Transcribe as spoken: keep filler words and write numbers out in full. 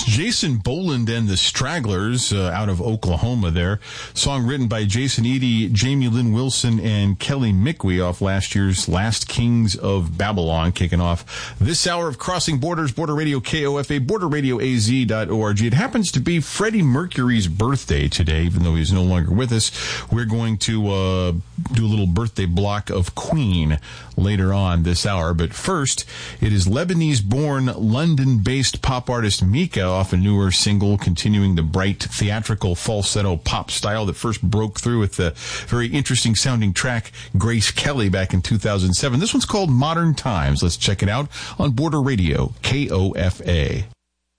Jason Boland and the Stragglers uh, out of Oklahoma there. Song written by Jason Eady, Jamie Lynn Wilson, and Kelly McWee off last year's Last Kings of Babylon, kicking off this hour of Crossing Borders, Border Radio K O F A, border radio a z dot org. It happens to be Freddie Mercury's birthday today, even though he's no longer with us. We're going to uh, do a little birthday block of Queen later on this hour. But first, it is Lebanese-born, London-based pop artist Mika off a newer single continuing the bright theatrical falsetto pop style that first broke through with the very interesting sounding track Grace Kelly back in two thousand seven. This one's called Modern Times. Let's check it out on Border Radio K O F A.